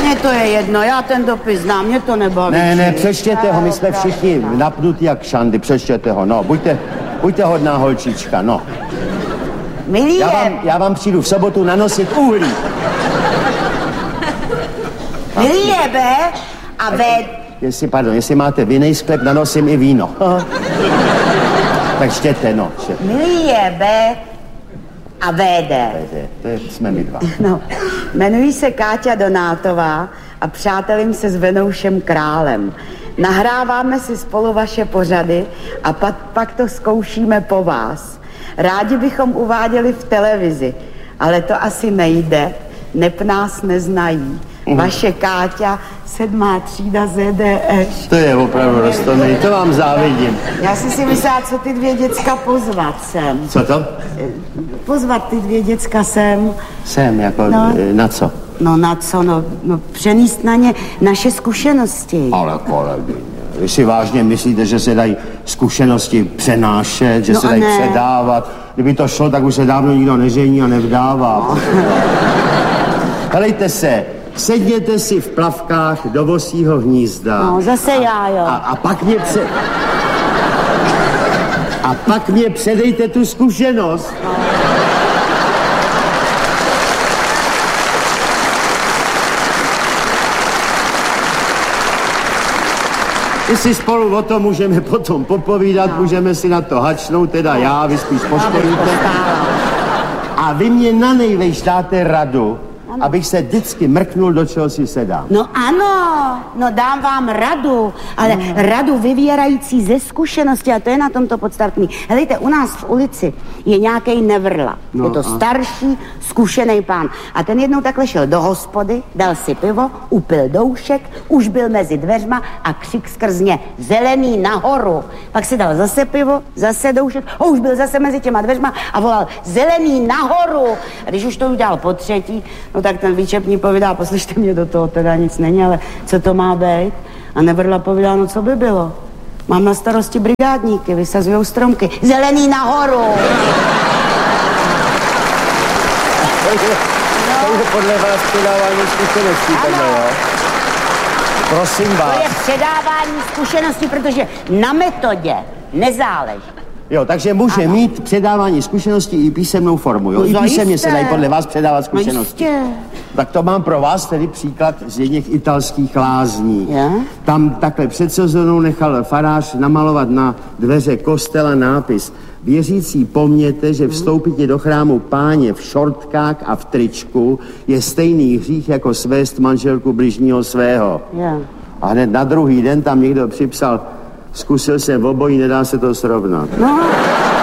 Mně to je jedno, já ten dopis znám, mě to nebaví. Ne, přečtěte ho, my jsme všichni napnutí jak šandy, přečtěte ho, no, buďte hodná holčička, no. Milý já vám přijdu v sobotu nanosit uhlí. Milý Jebe a Jestli máte vinný sklep, nanosím i víno. Tak čtěte, no. Milý Jebe a VD. To jsme my dva. No, jmenuji se Káťa Donátová a přátelím se s Venoušem Králem. Nahráváme si spolu vaše pořady a pak to zkoušíme po vás. Rádi bychom uváděli v televizi, ale to asi nejde, neb nás neznají. Vaše Káťa, 7. třída ZDŠ. To je opravdu roztomilý, to vám závidím. Já si myslela, co ty 2 děcka pozvat sem. Co to? Pozvat ty 2 děcka sem. Sem, jako na co? No na co, no přenést na ně naše zkušenosti. Ale kolegyně, vy si vážně myslíte, že se dají zkušenosti přenášet, že se dají předávat? Kdyby to šlo, tak už se dávno nikdo nežení a nevdává. No. Helejte se, sedněte si v plavkách do vosího hnízda. No, zase já, jo. A pak mě předejte tu zkušenost. My si spolu o tom můžeme potom popovídat, můžeme si na to hačnout, teda já, vy spíš poškolíte. A vy mě na nejvejš dáte radu, abych se vždycky mrknul, do čeho si sedám. No ano, no dám vám radu, ale radu vyvěrající ze zkušenosti a to je na tomto podstatný. Helejte, u nás v ulici je nějaký Nevrla. Je to starší, zkušený pán. A ten jednou takhle šel do hospody, dal si pivo, upil doušek, už byl mezi dveřma a křik skrz ně: zelený nahoru. Pak si dal zase pivo, zase doušek, už byl zase mezi těma dveřma a volal: zelený nahoru. A když už to udělal po třetí, no tak ten výčepní povídá: poslyšte mě, do toho teda nic není, ale co to má být? A Nevrla povídá: no co by bylo? Mám na starosti brigádníky, vysazujou stromky. Zelený nahoru! To je podle vás předávání zkušeností, takhle, jo? Prosím vás. To je předávání zkušeností, protože na metodě nezáleží. Jo, takže může mít předávání zkušeností i písemnou formu, jo? No, I písemně se dají podle vás předávat zkušenosti. No, tak to mám pro vás tedy příklad z jedných italských lázní. Je? Tam takhle před sezónou nechal farář namalovat na dveře kostela nápis: věřící pomněte, že vstoupit do chrámu Páně v šortkách a v tričku je stejný hřích jako svést manželku bližního svého. Je. A hned na druhý den tam někdo připsal: zkusil jsem obojí, nedá se to srovnat. No.